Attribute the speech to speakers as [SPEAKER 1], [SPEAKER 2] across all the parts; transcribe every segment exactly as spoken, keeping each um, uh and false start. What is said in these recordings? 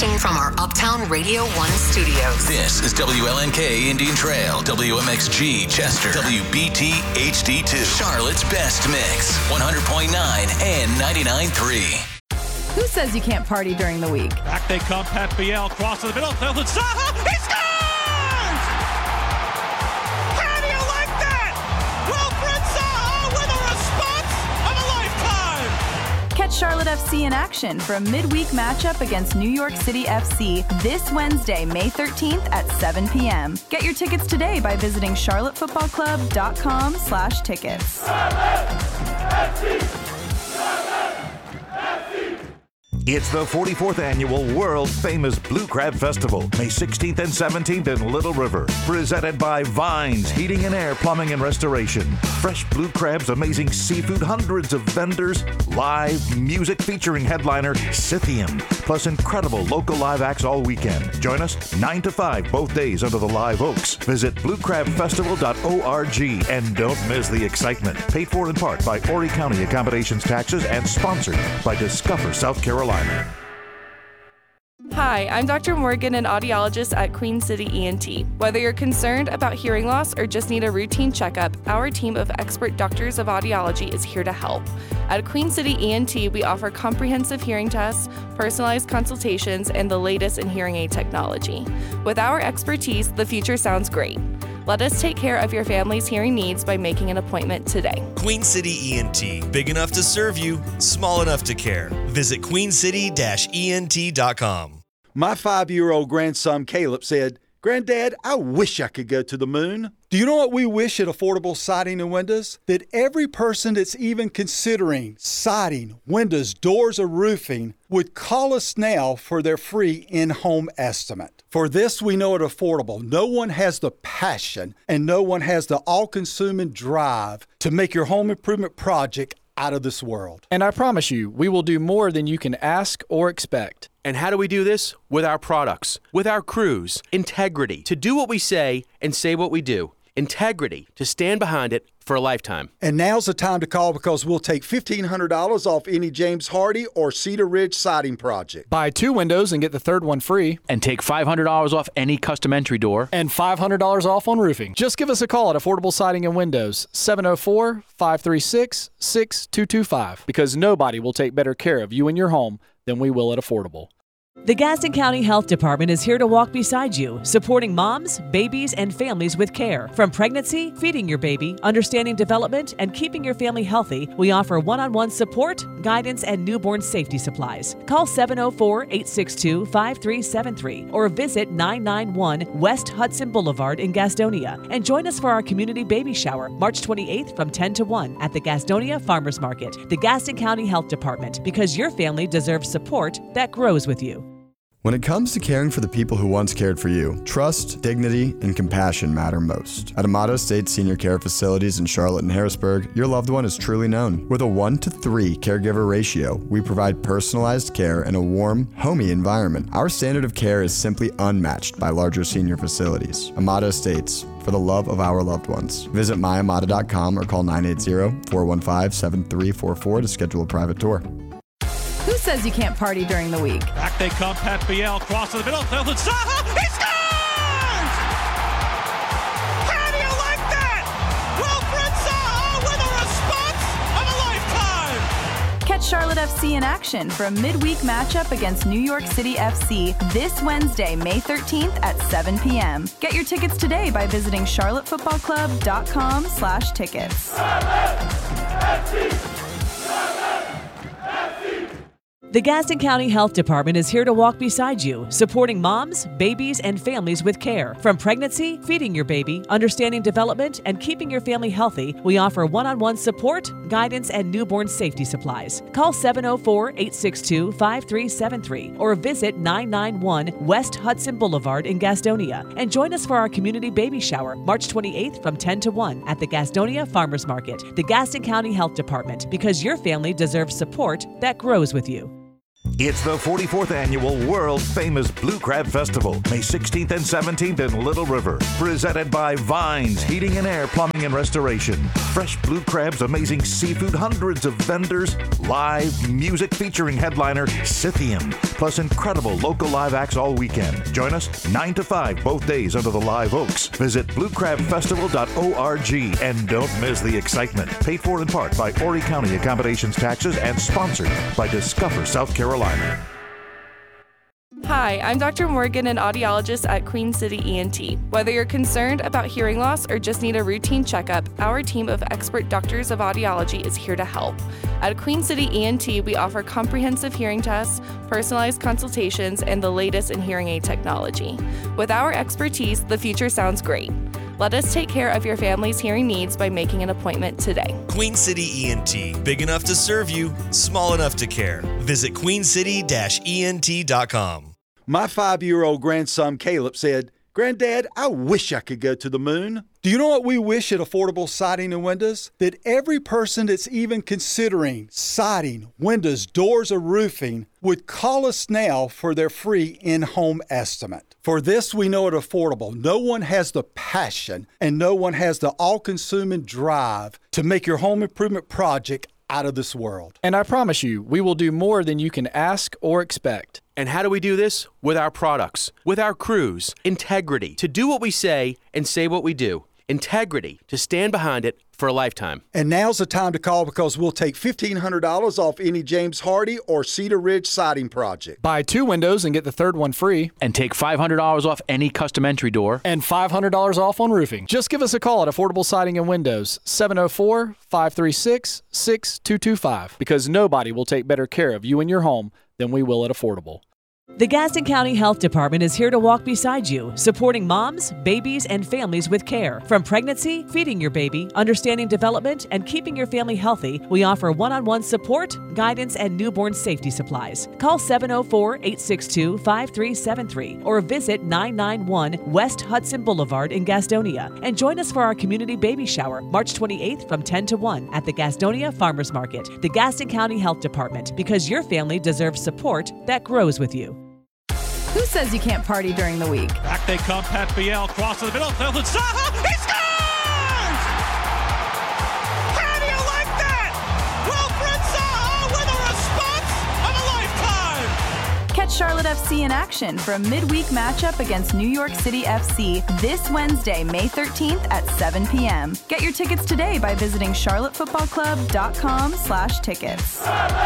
[SPEAKER 1] Broadcasting from our Uptown Radio one studios.
[SPEAKER 2] This is W L N K Indian Trail, W M X G Chester, W B T H D two, Charlotte's Best Mix, one hundred point nine and ninety-nine point three.
[SPEAKER 3] Who says you can't party during the week?
[SPEAKER 4] Back they come, Pat Biel, cross to the middle, Felton Saha, he scores! How do you like that? Wilfred Saha with a response of a lifetime!
[SPEAKER 3] Catch Charlotte F C in action for a midweek matchup against New York City F C this Wednesday, May thirteenth at seven p.m. Get your tickets today by visiting charlotte football club dot com slash tickets.
[SPEAKER 5] It's the forty-fourth Annual World Famous Blue Crab Festival, May sixteenth and seventeenth in Little River. Presented by Vines Heating and Air Plumbing and Restoration. Fresh blue crabs, amazing seafood, hundreds of vendors, live music featuring headliner Scythian, plus incredible local live acts all weekend. Join us nine to five both days under the live oaks. Visit blue crab festival dot org and don't miss the excitement. Paid for in part by Horry County Accommodations Taxes and sponsored by Discover South Carolina.
[SPEAKER 6] Hi, I'm Doctor Morgan, an audiologist at Queen City E N T. Whether you're concerned about hearing loss or just need a routine checkup, our team of expert doctors of audiology is here to help. At Queen City E N T, we offer comprehensive hearing tests, personalized consultations, and the latest in hearing aid technology. With our expertise, the future sounds great. Let us take care of your family's hearing needs by making an appointment today.
[SPEAKER 7] Queen City E N T, big enough to serve you, small enough to care. Visit queen city dash E N T dot com.
[SPEAKER 8] My five-year-old grandson Caleb said, "Granddad, I wish I could go to the moon." Do you know what we wish at Affordable Siding and Windows? That every person that's even considering siding, windows, doors, or roofing would call us now for their free in-home estimate. For this, we know at Affordable, no one has the passion and no one has the all-consuming drive to make your home improvement project out of this world.
[SPEAKER 9] And I promise you, we will do more than you can ask or expect.
[SPEAKER 10] And how do we do this? With our products, with our crews, integrity, to do what we say and say what we do. Integrity, to stand behind it for a lifetime.
[SPEAKER 8] And now's the time to call because we'll take fifteen hundred dollars off any James Hardy or Cedar Ridge siding project.
[SPEAKER 9] Buy two windows and get the third one free.
[SPEAKER 11] And take five hundred dollars off any custom entry door.
[SPEAKER 9] And five hundred dollars off on roofing. Just give us a call at Affordable Siding and Windows, seven oh four, five three six, six two two five, because nobody will take better care of you and your home than we will at Affordable.
[SPEAKER 12] The Gaston County Health Department is here to walk beside you, supporting moms, babies, and families with care. From pregnancy, feeding your baby, understanding development, and keeping your family healthy, we offer one-on-one support, guidance, and newborn safety supplies. Call seven oh four, eight six two, five three seven three or visit nine ninety-one West Hudson Boulevard in Gastonia. And join us for our community baby shower, March twenty-eighth from ten to one at the Gastonia Farmers Market. The Gaston County Health Department, because your family deserves support that grows with you.
[SPEAKER 13] When it comes to caring for the people who once cared for you, trust, dignity, and compassion matter most. At Amato State Senior Care Facilities in Charlotte and Harrisburg, your loved one is truly known. With a one to three caregiver ratio, we provide personalized care in a warm, homey environment. Our standard of care is simply unmatched by larger senior facilities. Amato Estates, for the love of our loved ones. Visit my amata dot com or call nine eight zero, four one five, seven three four four to schedule a private tour.
[SPEAKER 3] Who says you can't party during the week?
[SPEAKER 4] Back they come, Pat Biel, cross to the middle, Felton Saha, he scores! How do you like that? Wilfred Saha with a response of a lifetime!
[SPEAKER 3] Catch Charlotte F C in action for a midweek matchup against New York City F C this Wednesday, May thirteenth at seven p.m. Get your tickets today by visiting charlotte football club dot com slash tickets.
[SPEAKER 12] The Gaston County Health Department is here to walk beside you, supporting moms, babies, and families with care. From pregnancy, feeding your baby, understanding development, and keeping your family healthy, we offer one-on-one support, guidance, and newborn safety supplies. Call seven oh four, eight six two, five three seven three or visit nine ninety-one West Hudson Boulevard in Gastonia. And join us for our community baby shower, March twenty-eighth from ten to one at the Gastonia Farmers Market. The Gaston County Health Department, because your family deserves support that grows with you.
[SPEAKER 5] It's the forty-fourth Annual World Famous Blue Crab Festival, May sixteenth and seventeenth in Little River. Presented by Vines Heating and Air Plumbing and Restoration. Fresh blue crabs, amazing seafood, hundreds of vendors, live music featuring headliner Scythian, plus incredible local live acts all weekend. Join us nine to five both days under the live oaks. Visit blue crab festival dot org and don't miss the excitement. Paid for in part by Horry County Accommodations Taxes and sponsored by Discover South Carolina.
[SPEAKER 6] Hi, I'm Doctor Morgan, an audiologist at Queen City E N T. Whether you're concerned about hearing loss or just need a routine checkup, our team of expert doctors of audiology is here to help. At Queen City E N T, we offer comprehensive hearing tests, personalized consultations, and the latest in hearing aid technology. With our expertise, the future sounds great. Let us take care of your family's hearing needs by making an appointment today.
[SPEAKER 7] Queen City E N T, big enough to serve you, small enough to care. Visit queen city dash E N T dot com.
[SPEAKER 8] My five-year-old grandson Caleb said, "Granddad, I wish I could go to the moon." Do you know what we wish at Affordable Siding and Windows? That every person that's even considering siding, windows, doors, or roofing would call us now for their free in-home estimate. For this, we know it affordable. No one has the passion and no one has the all-consuming drive to make your home improvement project out of this world.
[SPEAKER 9] And I promise you, we will do more than you can ask or expect.
[SPEAKER 10] And how do we do this? With our products, with our crews, integrity, to do what we say and say what we do. Integrity, to stand behind it for a lifetime.
[SPEAKER 8] And now's the time to call because we'll take fifteen hundred dollars off any James Hardy or Cedar Ridge siding project.
[SPEAKER 9] Buy two windows and get the third one free.
[SPEAKER 11] And take five hundred dollars off any custom entry door.
[SPEAKER 9] And five hundred dollars off on roofing. Just give us a call at Affordable Siding and Windows, seven oh four, five three six, six two two five, because nobody will take better care of you and your home than we will at Affordable.
[SPEAKER 12] The Gaston County Health Department is here to walk beside you, supporting moms, babies, and families with care. From pregnancy, feeding your baby, understanding development, and keeping your family healthy, we offer one-on-one support, guidance, and newborn safety supplies. Call seven oh four, eight six two, five three seven three or visit nine ninety-one West Hudson Boulevard in Gastonia. And join us for our community baby shower, March twenty-eighth from ten to one at the Gastonia Farmers Market. The Gaston County Health Department, because your family deserves support that grows with you.
[SPEAKER 3] Who says you can't party during the week?
[SPEAKER 4] Back they come, Pat Biel, cross to the middle, Felton Zaha, he scores! How do you like that? Wilfred Zaha with a response of a lifetime!
[SPEAKER 3] Catch Charlotte F C in action for a midweek matchup against New York City F C this Wednesday, May thirteenth at seven p.m. Get your tickets today by visiting charlotte football club dot com slash tickets.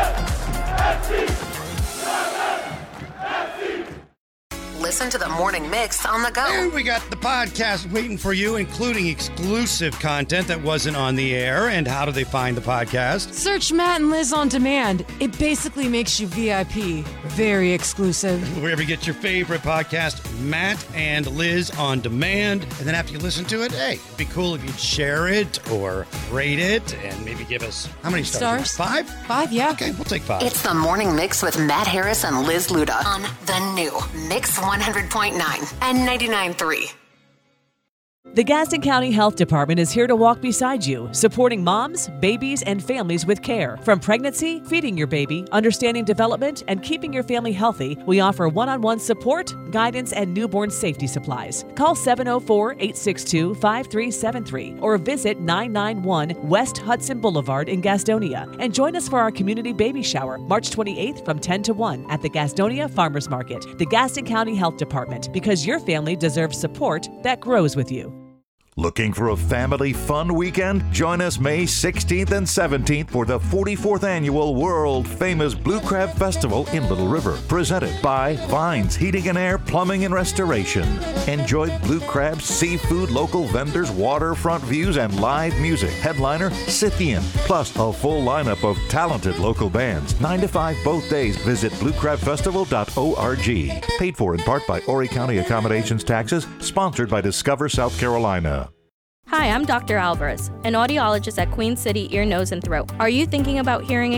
[SPEAKER 1] Listen to the Morning Mix on the go.
[SPEAKER 14] And we got the podcast waiting for you, including exclusive content that wasn't on the air. And how do they find the podcast?
[SPEAKER 15] Search Matt and Liz on demand. It basically makes you V I P. Very exclusive.
[SPEAKER 14] Wherever you get your favorite podcast, Matt and Liz on demand. And then after you listen to it, hey, it'd be cool if you'd share it or rate it and maybe give us, how many stars?
[SPEAKER 15] Stars?
[SPEAKER 14] Five?
[SPEAKER 15] Five, yeah.
[SPEAKER 14] Okay, we'll take five.
[SPEAKER 1] It's the Morning Mix with Matt Harris and Liz Luda on the new Mix one hundred point nine and ninety-nine point three.
[SPEAKER 12] The Gaston County Health Department is here to walk beside you, supporting moms, babies, and families with care. From pregnancy, feeding your baby, understanding development, and keeping your family healthy, we offer one-on-one support, guidance, and newborn safety supplies. Call seven oh four, eight six two, five three seven three or visit nine ninety-one West Hudson Boulevard in Gastonia. And join us for our community baby shower, March twenty-eighth from ten to one at the Gastonia Farmers Market. The Gaston County Health Department, because your family deserves support that grows with you.
[SPEAKER 5] Looking for a family fun weekend? Join us May sixteenth and seventeenth for the forty-fourth Annual World Famous Blue Crab Festival in Little River. Presented by Vines Heating and Air Plumbing and Restoration. Enjoy blue crabs, seafood, local vendors, waterfront views, and live music. Headliner Scythian, plus a full lineup of talented local bands. nine to five both days. Visit blue crab festival dot org. Paid for in part by Horry County Accommodations Taxes. Sponsored by Discover South Carolina.
[SPEAKER 16] Hi, I'm Doctor Alvarez, an audiologist at Queen City Ear, Nose, and Throat. Are you thinking about hearing aids?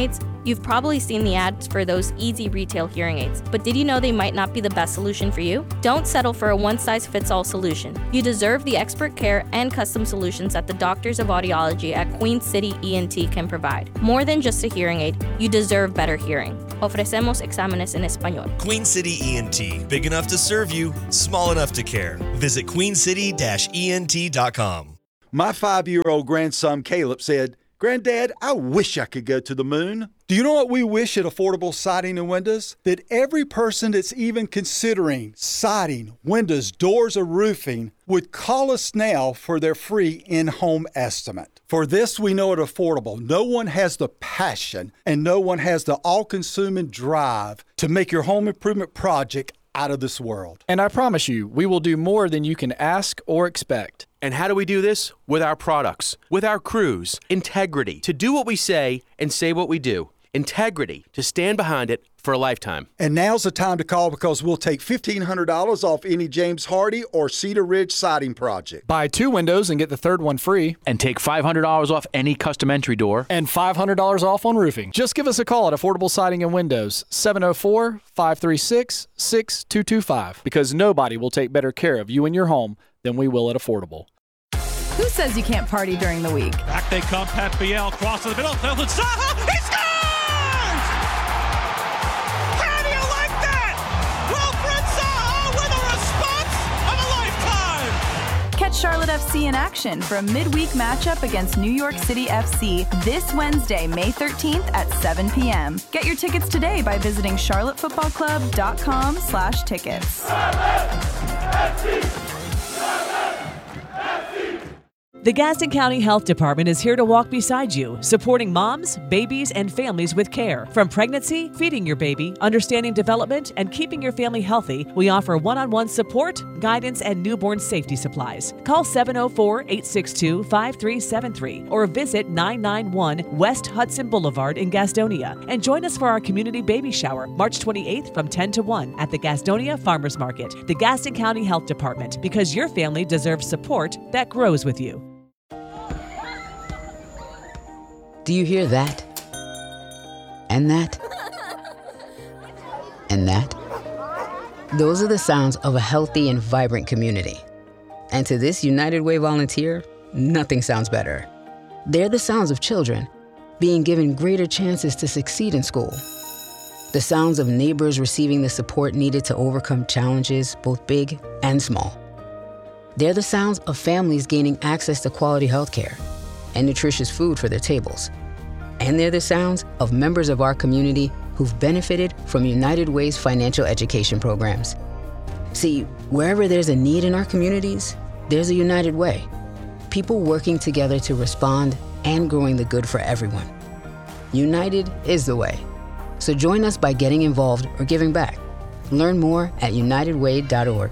[SPEAKER 16] You've probably seen the ads for those easy retail hearing aids, but did you know they might not be the best solution for you? Don't settle for a one-size-fits-all solution. You deserve the expert care and custom solutions that the doctors of audiology at Queen City E N T can provide. More than just a hearing aid, you deserve better hearing. Ofrecemos exámenes en español.
[SPEAKER 7] Queen City E N T, big enough to serve you, small enough to care. Visit queen city dash e n t dot com.
[SPEAKER 8] My five-year-old grandson Caleb said, "Granddad, I wish I could go to the moon." Do you know what we wish at Affordable Siding and Windows? That every person that's even considering siding, windows, doors, or roofing would call us now for their free in-home estimate. For this, we know it affordable. No one has the passion and no one has the all-consuming drive to make your home improvement project out of this world.
[SPEAKER 9] And I promise you, we will do more than you can ask or expect.
[SPEAKER 10] And how do we do this? With our products, with our crews, integrity, to do what we say and say what we do. Integrity, to stand behind it for a lifetime.
[SPEAKER 8] And now's the time to call because we'll take fifteen hundred dollars off any James Hardy or Cedar Ridge siding project.
[SPEAKER 9] Buy two windows and get the third one free.
[SPEAKER 11] And take five hundred dollars off any custom entry door.
[SPEAKER 9] And five hundred dollars off on roofing. Just give us a call at Affordable Siding and Windows, seven oh four, five three six, six two two five, because nobody will take better care of you and your home than we will at Affordable.
[SPEAKER 3] Who says you can't party during the week?
[SPEAKER 4] Back they come, Pat Biel, cross to the middle, Nelson Saha, he scores! How do you like that? Wilfred Saha with a response of a lifetime!
[SPEAKER 3] Catch Charlotte F C in action for a midweek matchup against New York City F C this Wednesday, May thirteenth at seven p.m. Get your tickets today by visiting charlotte football club dot com slash tickets.
[SPEAKER 12] The Gaston County Health Department is here to walk beside you, supporting moms, babies, and families with care. From pregnancy, feeding your baby, understanding development, and keeping your family healthy, we offer one-on-one support, guidance, and newborn safety supplies. Call seven oh four, eight six two, five three seven three or visit nine ninety-one West Hudson Boulevard in Gastonia and join us for our community baby shower, March twenty-eighth from ten to one at the Gastonia Farmers Market. The Gaston County Health Department, because your family deserves support that grows with you.
[SPEAKER 17] Do you hear that? And that? And that? Those are the sounds of a healthy and vibrant community. And to this United Way volunteer, nothing sounds better. They're the sounds of children being given greater chances to succeed in school. The sounds of neighbors receiving the support needed to overcome challenges, both big and small. They're the sounds of families gaining access to quality health care and nutritious food for their tables. And they're the sounds of members of our community who've benefited from United Way's financial education programs. See, wherever there's a need in our communities, there's a United Way. People working together to respond and growing the good for everyone. United is the way. So join us by getting involved or giving back. Learn more at united way dot org.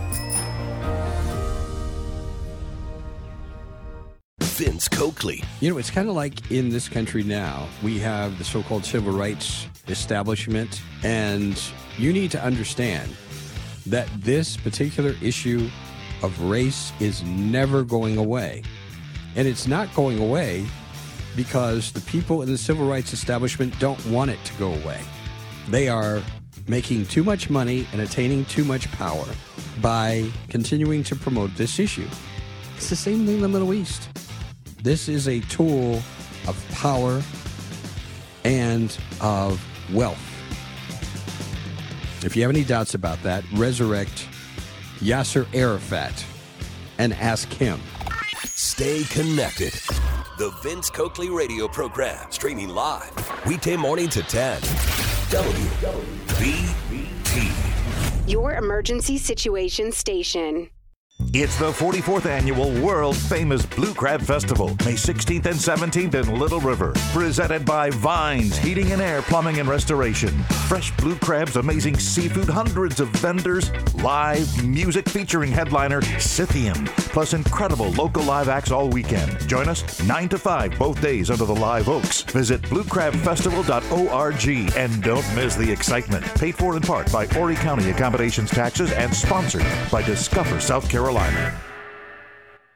[SPEAKER 18] Vince Coakley.
[SPEAKER 19] You know, it's kind of like in this country now, we have the so-called civil rights establishment, and you need to understand that this particular issue of race is never going away. And it's not going away because the people in the civil rights establishment don't want it to go away. They are making too much money and attaining too much power by continuing to promote this issue. It's the same thing in the Middle East. This is a tool of power and of wealth. If you have any doubts about that, resurrect Yasser Arafat and ask him.
[SPEAKER 18] Stay connected. The Vince Coakley radio program, streaming live, weekday morning to ten. W B T.
[SPEAKER 1] Your emergency situation station.
[SPEAKER 5] It's the forty-fourth annual world-famous Blue Crab Festival, May sixteenth and seventeenth in Little River. Presented by Vines Heating and Air Plumbing and Restoration. Fresh blue crabs, amazing seafood, hundreds of vendors, live music featuring headliner Scythian, plus incredible local live acts all weekend. Join us nine to five both days under the live oaks. Visit blue crab festival dot org and don't miss the excitement. Paid for in part by Horry County Accommodations Taxes and sponsored by Discover South Carolina.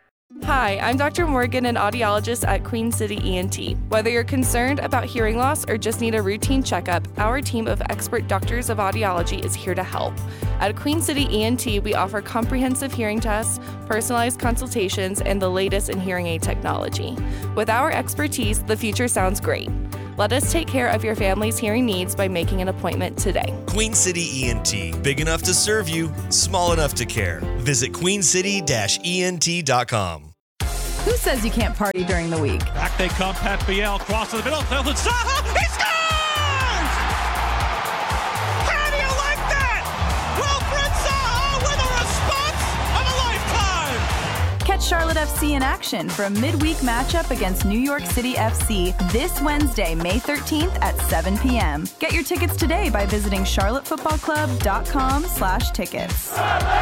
[SPEAKER 6] Hi, I'm Doctor Morgan, an audiologist at Queen City E N T. Whether you're concerned about hearing loss or just need a routine checkup, our team of expert doctors of audiology is here to help. At Queen City E N T, we offer comprehensive hearing tests, personalized consultations, and the latest in hearing aid technology. With our expertise, the future sounds great. Let us take care of your family's hearing needs by making an appointment today.
[SPEAKER 7] Queen City E N T, big enough to serve you, small enough to care. Visit queen city dash E N T dot com.
[SPEAKER 3] Who says you can't party during the week?
[SPEAKER 4] Back they come, Pat Biel, cross to the middle, Elton Saha, he scores! How do you like that? Wilfred Saha with a response of a lifetime!
[SPEAKER 3] Catch Charlotte F C in action for a midweek matchup against New York City F C this Wednesday, May thirteenth at seven p.m. Get your tickets today by visiting charlotte football club dot com slash tickets.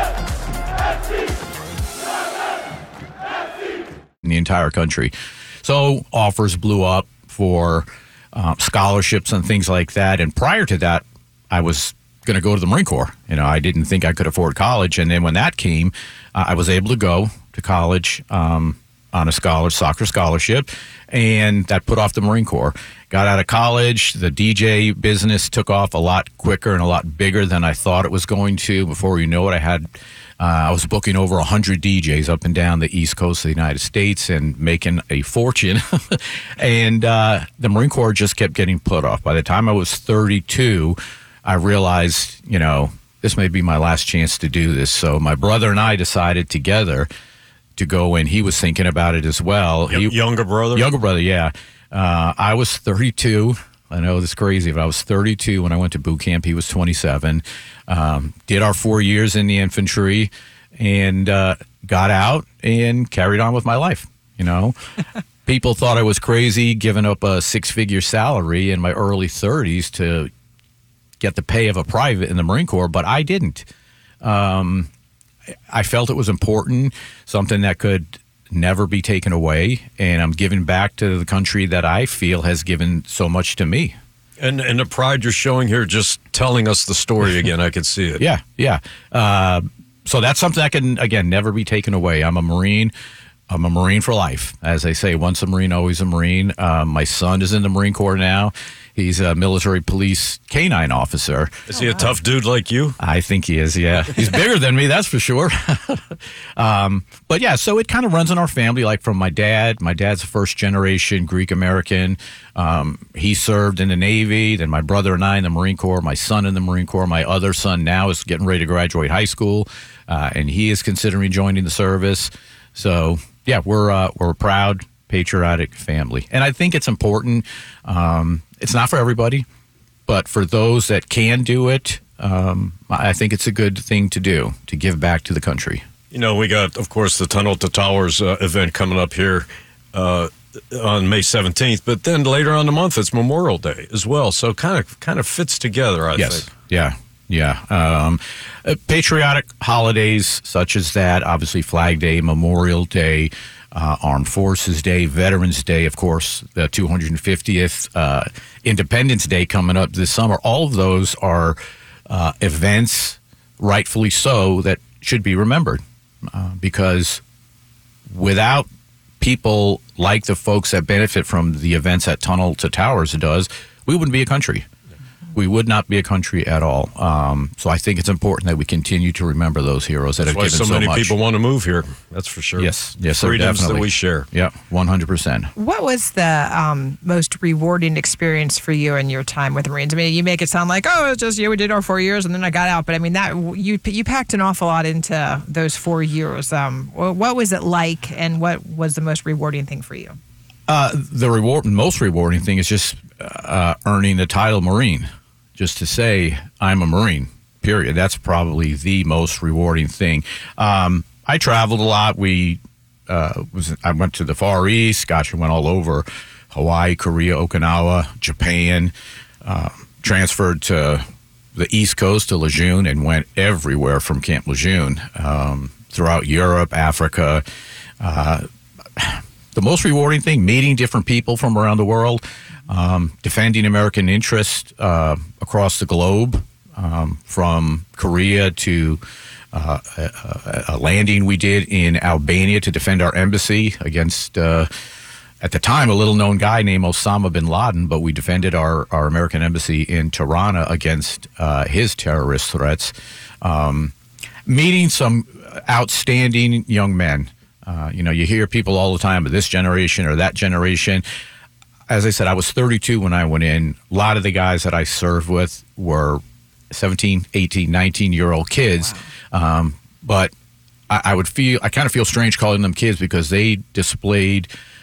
[SPEAKER 11] In the entire country. So offers blew up for um, scholarships and things like that. And prior to that, I was going to go to the Marine Corps. You know, I didn't think I could afford college. And then when that came, uh, I was able to go to college um, on a scholar, soccer scholarship. And that put off the Marine Corps. Got out of college. The D J business took off a lot quicker and a lot bigger than I thought it was going to. Before you know it, I had Uh, I was booking over one hundred D Js up and down the East Coast of the United States and making a fortune. and uh, the Marine Corps just kept getting put off. By the time I was thirty-two, I realized, you know, this may be my last chance to do this. So my brother and I decided together to go in. He was thinking about it as well.
[SPEAKER 20] Y-
[SPEAKER 11] he,
[SPEAKER 20] younger brother?
[SPEAKER 11] Younger brother, yeah. Uh, I was thirty-two. I know this is crazy, but I was thirty-two when I went to boot camp. He was twenty-seven. Um, did our four years in the infantry and uh, got out and carried on with my life. You know, people thought I was crazy giving up a six-figure salary in my early thirties to get the pay of a private in the Marine Corps, but I didn't. Um, I felt it was important, something that could never be taken away, and I'm giving back to the country that I feel has given so much to me.
[SPEAKER 20] And and the pride you're showing here, just telling us the story again, I could see it.
[SPEAKER 11] Yeah, yeah. Uh, so that's something that can, again, never be taken away. I'm a Marine. I'm a Marine for life. As they say, once a Marine, always a Marine. Uh, my son is in the Marine Corps now. He's a military police canine officer.
[SPEAKER 20] Is he a tough dude like you?
[SPEAKER 11] I think he is, yeah. He's bigger than me, that's for sure. um, but yeah, so it kind of runs in our family, like from my dad. My dad's a first generation Greek American. Um, he served in the Navy. Then my brother and I in the Marine Corps. My son in the Marine Corps. My other son now is getting ready to graduate high school, uh, and he is considering joining the service. So yeah, we're uh, we're a proud, patriotic family, and I think it's important. Um, it's not for everybody, but for those that can do it, um, I think it's a good thing to do, to give back to the country.
[SPEAKER 20] You know, we got, of course, the Tunnel to Towers uh, event coming up here uh, on May seventeenth, but then later on the month it's Memorial Day as well. So kind of kind of fits together, I
[SPEAKER 11] yes.
[SPEAKER 20] think.
[SPEAKER 11] Yeah. Yeah. Um, uh, patriotic holidays such as that, obviously Flag Day, Memorial Day, uh, Armed Forces Day, Veterans Day, of course, the two hundred fiftieth, uh, Independence Day coming up this summer. All of those are uh, events, rightfully so, that should be remembered uh, because without people like the folks that benefit from the events that Tunnel to Towers does, we wouldn't be a country. We would not be a country at all. Um, so I think it's important that we continue to remember those heroes that
[SPEAKER 20] That's
[SPEAKER 11] have given so
[SPEAKER 20] much. Why so many
[SPEAKER 11] much.
[SPEAKER 20] people want to move here. That's for sure.
[SPEAKER 11] Yes, yes, sir,
[SPEAKER 20] Freedoms
[SPEAKER 11] definitely.
[SPEAKER 20] that we share.
[SPEAKER 11] Yeah, one hundred percent.
[SPEAKER 21] What was the um, most rewarding experience for you in your time with the Marines? I mean, you make it sound like, oh, it's just, yeah, we did our four years and then I got out. But I mean, that you you packed an awful lot into those four years. Um, what was it like, and what was the most rewarding thing for you?
[SPEAKER 11] Uh, the reward, most rewarding thing is just uh, earning the title Marine. Just to say I'm a Marine, period. That's probably the most rewarding thing. Um, I traveled a lot. We uh, was I went to the Far East. Gosh, I went all over Hawaii, Korea, Okinawa, Japan. Uh, transferred to the East Coast to Lejeune and went everywhere from Camp Lejeune um, throughout Europe, Africa. Uh, the most rewarding thing, meeting different people from around the world. Um, defending American interest uh, across the globe, um, from Korea to uh, a, a landing we did in Albania to defend our embassy against, uh, at the time, a little-known guy named Osama bin Laden, but we defended our, our American embassy in Tirana against uh, his terrorist threats. Um, meeting some outstanding young men. Uh, you know, you hear people all the time of this generation or that generation. As I said, I was thirty-two when I went in. A lot of the guys that I served with were seventeen, eighteen, nineteen-year-old kids. Wow. Um, but I, I would feel, I kind of feel strange calling them kids because they displayed